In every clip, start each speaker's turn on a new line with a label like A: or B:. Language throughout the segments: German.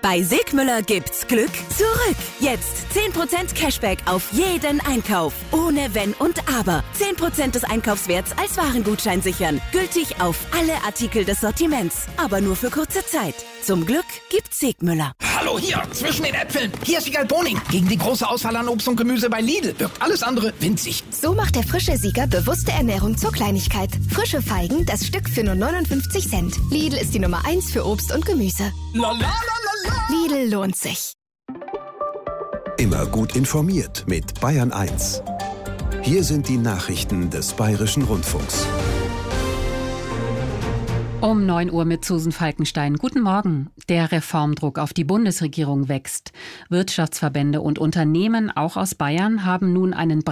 A: Bei Sigmüller gibt's Glück zurück. Jetzt 10% Cashback auf jeden Einkauf. Ohne Wenn und Aber. 10% des Einkaufswerts als Warengutschein sichern. Gültig auf alle Artikel des Sortiments. Aber nur für kurze Zeit. Zum Glück gibt's Sigmüller.
B: Hallo hier, zwischen den Äpfeln. Hier ist Sieger Boning. Gegen die große Auswahl an Obst und Gemüse bei Lidl wirkt alles andere winzig.
C: So macht der frische Sieger bewusste Ernährung zur Kleinigkeit. Frische Feigen, das Stück für nur 59 Cent. Lidl ist die Nummer 1 für Obst und Gemüse. Lidl lohnt sich.
D: Immer gut informiert mit Bayern 1. Hier sind die Nachrichten des Bayerischen Rundfunks.
E: Um 9 Uhr mit Susan Falkenstein. Guten Morgen. Der Reformdruck auf die Bundesregierung wächst. Wirtschaftsverbände und Unternehmen, auch aus Bayern, haben nun in einem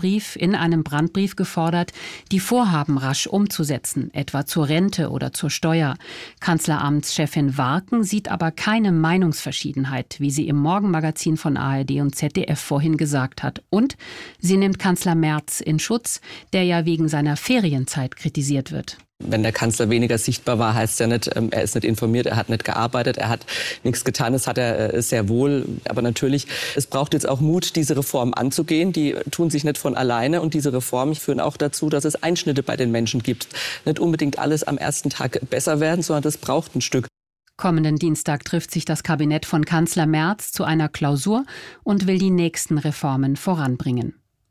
E: Brandbrief gefordert, die Vorhaben rasch umzusetzen, etwa zur Rente oder zur Steuer. Kanzleramtschefin Warken sieht aber keine Meinungsverschiedenheit, wie sie im Morgenmagazin von ARD und ZDF vorhin gesagt hat. Und sie nimmt Kanzler Merz in Schutz, der ja wegen seiner Ferienzeit kritisiert wird.
F: Wenn der Kanzler weniger sichtbar war, heißt ja nicht, er ist nicht informiert, er hat nicht gearbeitet, er hat nichts getan, das hat er sehr wohl. Aber natürlich, es braucht jetzt auch Mut, diese Reform anzugehen. Die tun sich nicht von alleine und diese Reformen führen auch dazu, dass es Einschnitte bei den Menschen gibt. Nicht unbedingt alles am ersten Tag besser werden, sondern das braucht ein Stück.
E: Kommenden Dienstag trifft sich das Kabinett von Kanzler Merz zu einer Klausur und will die nächsten Reformen voranbringen.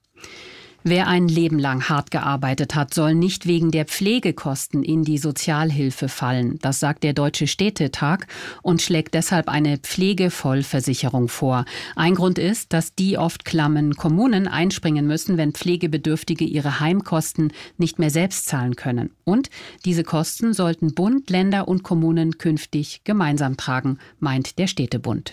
E: Wer ein Leben lang hart gearbeitet hat, soll nicht wegen der Pflegekosten in die Sozialhilfe fallen. Das sagt der Deutsche Städtetag und schlägt deshalb eine Pflegevollversicherung vor. Ein Grund ist, dass die oft klammen Kommunen einspringen müssen, wenn Pflegebedürftige ihre Heimkosten nicht mehr selbst zahlen können. Und diese Kosten sollten Bund, Länder und Kommunen künftig gemeinsam tragen, meint der Städtebund.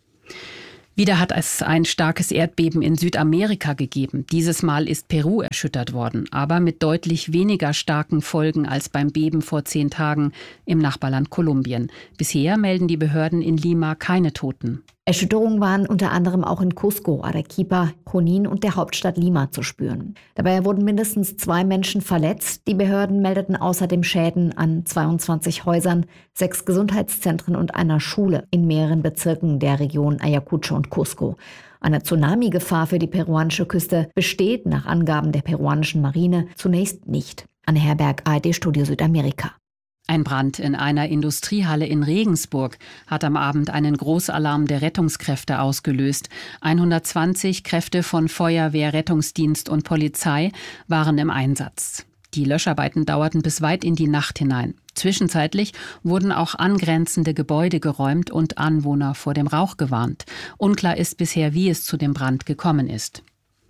E: Wieder hat es ein starkes Erdbeben in Südamerika gegeben. Dieses Mal ist Peru erschüttert worden, aber mit deutlich weniger starken Folgen als beim Beben vor 10 Tagen im Nachbarland Kolumbien. Bisher melden die Behörden in Lima keine Toten.
G: Erschütterungen waren unter anderem auch in Cusco, Arequipa, Junín und der Hauptstadt Lima zu spüren. Dabei wurden mindestens 2 Menschen verletzt. Die Behörden meldeten außerdem Schäden an 22 Häusern, 6 Gesundheitszentren und einer Schule in mehreren Bezirken der Region Ayacucho und Cusco. Eine Tsunami-Gefahr für die peruanische Küste besteht nach Angaben der peruanischen Marine zunächst nicht. Anne Herberg, ARD-Studio Südamerika.
E: Ein Brand in einer Industriehalle in Regensburg hat am Abend einen Großalarm der Rettungskräfte ausgelöst. 120 Kräfte von Feuerwehr, Rettungsdienst und Polizei waren im Einsatz. Die Löscharbeiten dauerten bis weit in die Nacht hinein. Zwischenzeitlich wurden auch angrenzende Gebäude geräumt und Anwohner vor dem Rauch gewarnt. Unklar ist bisher, wie es zu dem Brand gekommen ist.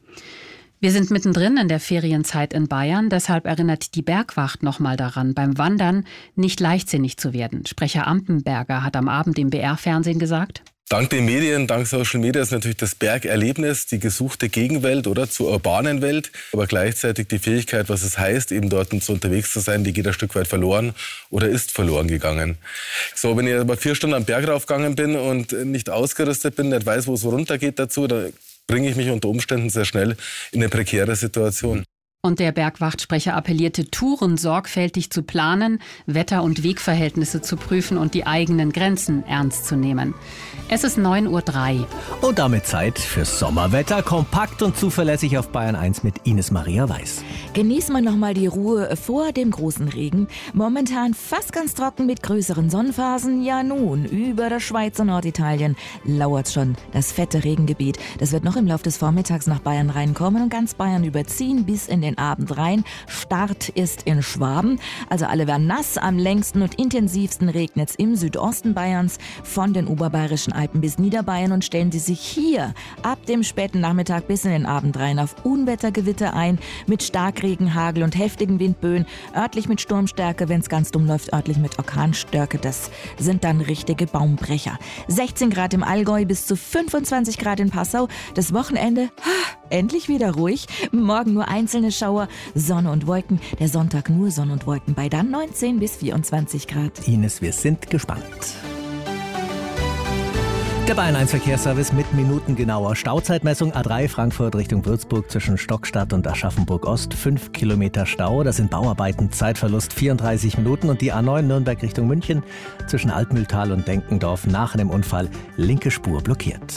E: Wir sind mittendrin in der Ferienzeit in Bayern, deshalb erinnert die Bergwacht nochmal daran, beim Wandern nicht leichtsinnig zu werden. Sprecher Ampenberger hat am Abend im BR-Fernsehen gesagt:
H: Dank den Medien, dank Social Media ist natürlich das Bergerlebnis die gesuchte Gegenwelt oder zur urbanen Welt, aber gleichzeitig die Fähigkeit, was es heißt, eben dort so unterwegs zu sein, die geht ein Stück weit verloren oder ist verloren gegangen. So, wenn ich aber 4 Stunden am Berg raufgegangen bin und nicht ausgerüstet bin, nicht weiß, wo es runtergeht dazu, dann bringe ich mich unter Umständen sehr schnell in eine prekäre Situation.
E: Und der Bergwachtsprecher appellierte, Touren sorgfältig zu planen, Wetter- und Wegverhältnisse zu prüfen und die eigenen Grenzen ernst zu nehmen. Es ist 9:03 Uhr.
I: Und damit Zeit fürs Sommerwetter, kompakt und zuverlässig auf Bayern 1 mit Ines Maria Weiß.
J: Genießen wir nochmal die Ruhe vor dem großen Regen. Momentan fast ganz trocken mit größeren Sonnenphasen. Ja nun, über der Schweiz und Norditalien lauert schon das fette Regengebiet. Das wird noch im Laufe des Vormittags nach Bayern reinkommen und ganz Bayern überziehen bis in den Abend rein. Start ist in Schwaben. Also alle werden nass. Am längsten und intensivsten regnet es im Südosten Bayerns von den oberbayerischen Alpen bis Niederbayern und stellen Sie sich hier ab dem späten Nachmittag bis in den Abend rein auf Unwettergewitter ein mit Starkregen, Hagel und heftigen Windböen. Örtlich mit Sturmstärke, wenn es ganz dumm läuft, örtlich mit Orkanstärke. Das sind dann richtige Baumbrecher. 16 Grad im Allgäu bis zu 25 Grad in Passau. Das Wochenende endlich wieder ruhig. Morgen nur einzelne Schauer, Sonne und Wolken. Der Sonntag nur Sonne und Wolken bei dann 19 bis 24 Grad.
I: Ines, wir sind gespannt. Der Bayern 1 Verkehrsservice mit minutengenauer Stauzeitmessung. A3 Frankfurt Richtung Würzburg zwischen Stockstadt und Aschaffenburg Ost. 5 Kilometer Stau. Das sind Bauarbeiten. Zeitverlust 34 Minuten. Und die A9 Nürnberg Richtung München zwischen Altmühltal und Denkendorf nach einem Unfall. Linke Spur blockiert.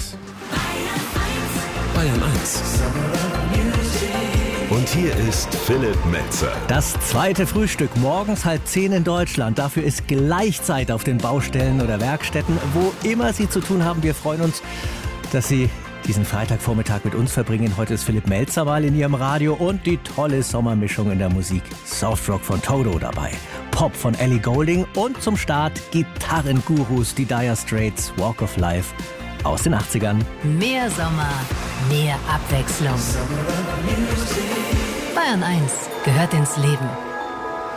D: Bayern 1. Und hier ist Philipp Melzer.
I: Das zweite Frühstück morgens 9:30 in Deutschland. Dafür ist Gleichzeit auf den Baustellen oder Werkstätten, wo immer Sie zu tun haben. Wir freuen uns, dass Sie diesen Freitagvormittag mit uns verbringen. Heute ist Philipp Melzer mal in Ihrem Radio und die tolle Sommermischung in der Musik. Softrock von Toto dabei, Pop von Ellie Goulding und zum Start Gitarrengurus, die Dire Straits, Walk of Life aus den 80ern.
K: Mehr Sommer, mehr Abwechslung. Bayern 1 gehört ins Leben.